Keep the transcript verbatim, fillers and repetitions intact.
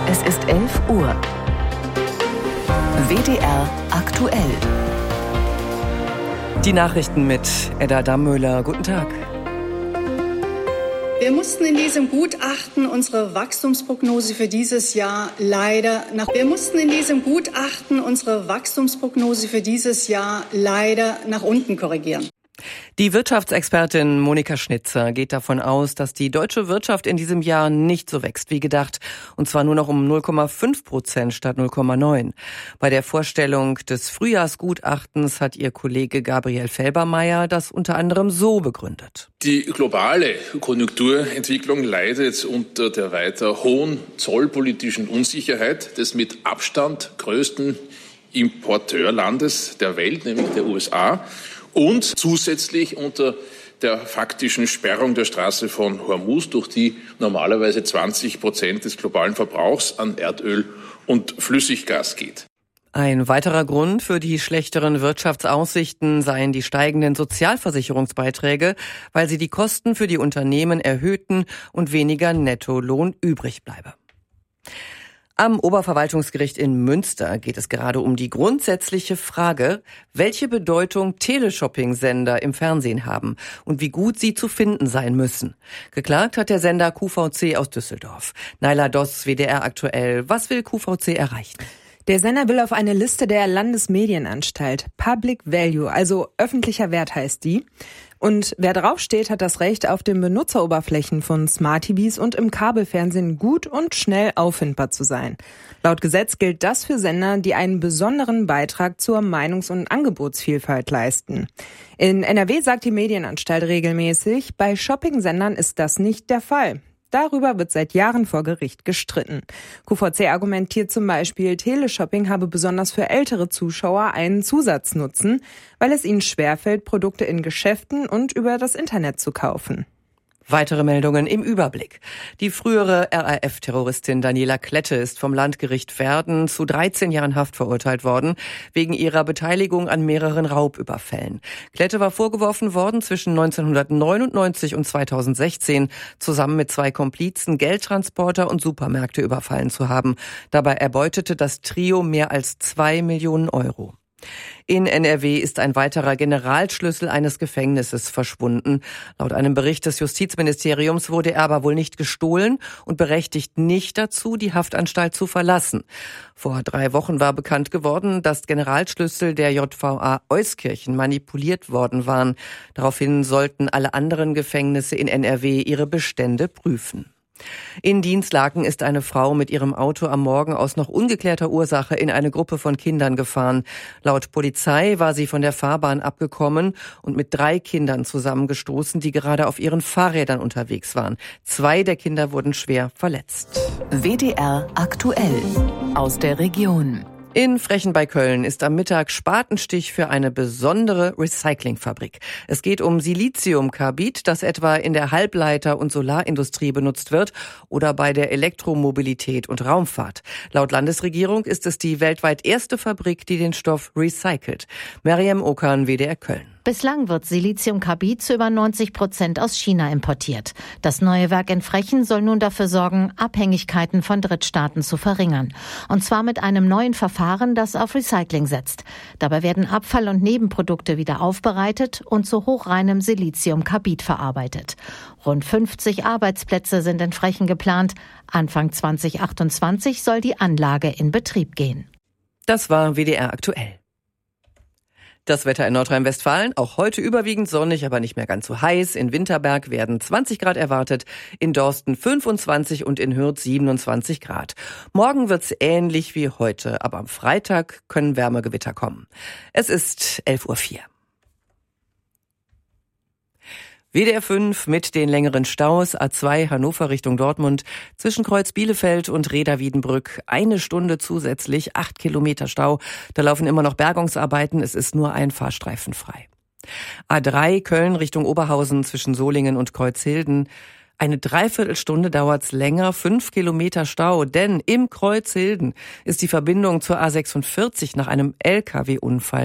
Es ist elf Uhr. W D R aktuell. Die Nachrichten mit Edda Dammöhler. Guten Tag. Wir mussten in diesem Gutachten unsere Wachstumsprognose für dieses Jahr leider nach Wir mussten in diesem Gutachten unsere Wachstumsprognose für dieses Jahr leider nach unten korrigieren. Die Wirtschaftsexpertin Monika Schnitzer geht davon aus, dass die deutsche Wirtschaft in diesem Jahr nicht so wächst wie gedacht. Und zwar nur noch um null Komma fünf Prozent statt null Komma neun. Bei der Vorstellung des Frühjahrsgutachtens hat ihr Kollege Gabriel Felbermayr das unter anderem so begründet. Die globale Konjunkturentwicklung leidet unter der weiter hohen zollpolitischen Unsicherheit des mit Abstand größten Importeurlandes der Welt, nämlich der U S A. Und zusätzlich unter der faktischen Sperrung der Straße von Hormuz, durch die normalerweise zwanzig Prozent des globalen Verbrauchs an Erdöl und Flüssiggas geht. Ein weiterer Grund für die schlechteren Wirtschaftsaussichten seien die steigenden Sozialversicherungsbeiträge, weil sie die Kosten für die Unternehmen erhöhten und weniger Nettolohn übrig bleibe. Am Oberverwaltungsgericht in Münster geht es gerade um die grundsätzliche Frage, welche Bedeutung Teleshopping-Sender im Fernsehen haben und wie gut sie zu finden sein müssen. Geklagt hat der Sender Q V C aus Düsseldorf. Naila Doss, W D R aktuell. Was will Q V C erreichen? Der Sender will auf eine Liste der Landesmedienanstalt. Public Value, also öffentlicher Wert heißt die. Und wer draufsteht, hat das Recht, auf den Benutzeroberflächen von Smart T Vs und im Kabelfernsehen gut und schnell auffindbar zu sein. Laut Gesetz gilt das für Sender, die einen besonderen Beitrag zur Meinungs- und Angebotsvielfalt leisten. In N R W sagt die Medienanstalt regelmäßig, bei Shopping-Sendern ist das nicht der Fall. Darüber wird seit Jahren vor Gericht gestritten. Q V C argumentiert zum Beispiel, Teleshopping habe besonders für ältere Zuschauer einen Zusatznutzen, weil es ihnen schwerfällt, Produkte in Geschäften und über das Internet zu kaufen. Weitere Meldungen im Überblick. Die frühere R A F-Terroristin Daniela Klette ist vom Landgericht Verden zu dreizehn Jahren Haft verurteilt worden, wegen ihrer Beteiligung an mehreren Raubüberfällen. Klette war vorgeworfen worden, zwischen neunzehnhundertneunundneunzig und zweitausendsechzehn zusammen mit zwei Komplizen Geldtransporter und Supermärkte überfallen zu haben. Dabei erbeutete das Trio mehr als zwei Millionen Euro. In N R W ist ein weiterer Generalschlüssel eines Gefängnisses verschwunden. Laut einem Bericht des Justizministeriums wurde er aber wohl nicht gestohlen und berechtigt nicht dazu, die Haftanstalt zu verlassen. Vor drei Wochen war bekannt geworden, dass Generalschlüssel der J V A Euskirchen manipuliert worden waren. Daraufhin sollten alle anderen Gefängnisse in N R W ihre Bestände prüfen. In Dinslaken ist eine Frau mit ihrem Auto am Morgen aus noch ungeklärter Ursache in eine Gruppe von Kindern gefahren. Laut Polizei war sie von der Fahrbahn abgekommen und mit drei Kindern zusammengestoßen, die gerade auf ihren Fahrrädern unterwegs waren. Zwei der Kinder wurden schwer verletzt. W D R aktuell aus der Region. In Frechen bei Köln ist am Mittag Spatenstich für eine besondere Recyclingfabrik. Es geht um Siliziumkarbid, das etwa in der Halbleiter- und Solarindustrie benutzt wird oder bei der Elektromobilität und Raumfahrt. Laut Landesregierung ist es die weltweit erste Fabrik, die den Stoff recycelt. Mariam Okan, W D R Köln. Bislang wird Siliziumkarbid zu über neunzig Prozent aus China importiert. Das neue Werk in Frechen soll nun dafür sorgen, Abhängigkeiten von Drittstaaten zu verringern. Und zwar mit einem neuen Verfahren, das auf Recycling setzt. Dabei werden Abfall- und Nebenprodukte wieder aufbereitet und zu hochreinem Siliziumkarbid verarbeitet. Rund fünfzig Arbeitsplätze sind in Frechen geplant. Anfang zwanzig achtundzwanzig soll die Anlage in Betrieb gehen. Das war W D R aktuell. Das Wetter in Nordrhein-Westfalen, auch heute überwiegend sonnig, aber nicht mehr ganz so heiß. In Winterberg werden zwanzig Grad erwartet, in Dorsten fünfundzwanzig und in Hürth siebenundzwanzig Grad. Morgen wird's ähnlich wie heute, aber am Freitag können Wärmegewitter kommen. Es ist elf Uhr vier. W D R fünf mit den längeren Staus, A zwei Hannover Richtung Dortmund, zwischen Kreuz Bielefeld und Reda-Wiedenbrück, eine Stunde zusätzlich, acht Kilometer Stau. Da laufen immer noch Bergungsarbeiten, es ist nur ein Fahrstreifen frei. A drei Köln Richtung Oberhausen zwischen Solingen und Kreuzhilden. Eine Dreiviertelstunde dauert's länger, fünf Kilometer Stau, denn im Kreuzhilden ist die Verbindung zur A sechsundvierzig nach einem L K W-Unfall